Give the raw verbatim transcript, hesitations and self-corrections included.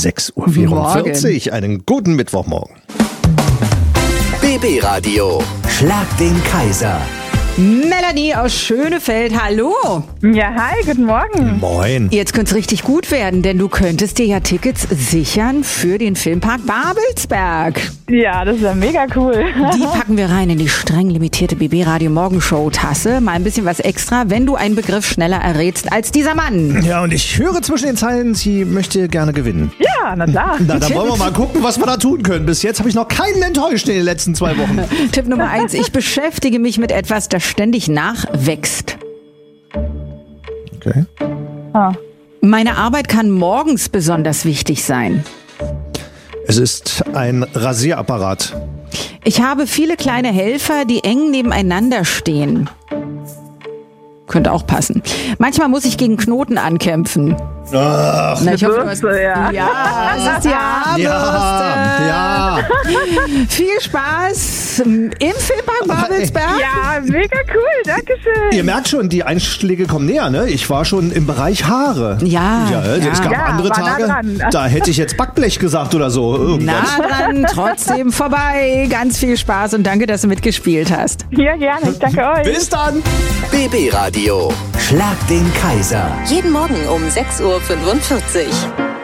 sechs Uhr vierundvierzig. Einen guten Mittwochmorgen. B B Radio. Schlag den Kaiser. Melanie aus Schönefeld, hallo. Ja, hi, guten Morgen. Moin. Jetzt könnte es richtig gut werden, denn du könntest dir ja Tickets sichern für den Filmpark Babelsberg. Ja, das ist ja mega cool. Die packen wir rein in die streng limitierte B B Radio Morgenshow Tasse. Mal ein bisschen was extra, wenn du einen Begriff schneller errätst als dieser Mann. Ja, und ich höre zwischen den Zeilen, sie möchte gerne gewinnen. Ja, na klar. Na, dann wollen wir mal gucken, was wir da tun können. Bis jetzt habe ich noch keinen enttäuscht in den letzten zwei Wochen. Tipp Nummer eins, ich beschäftige mich mit etwas, das ständig nachwächst. Okay. Ah. Meine Arbeit kann morgens besonders wichtig sein. Es ist ein Rasierapparat. Ich habe viele kleine Helfer, die eng nebeneinander stehen. Könnte auch passen. Manchmal muss ich gegen Knoten ankämpfen. Ach, Na, ich hoffe, du hast, Bürste, ja. ja, es ist die Haarbürste. ja, ja. Viel Spaß im Filmpark Babelsberg. Ja, mega cool, danke schön. Ihr merkt schon, die Einschläge kommen näher, ne? Ich war schon im Bereich Haare. Ja, Ja, ja. es gab Ja, andere war nah Tage, dran. da hätte ich jetzt Backblech gesagt oder so. Irgendwas. Nah dran, trotzdem vorbei. Ganz viel Spaß und danke, dass du mitgespielt hast. Ja, gerne, ich danke euch. Bis dann! B B Radio. Schlag den Kaiser. Jeden Morgen um sechs Uhr fünfundvierzig.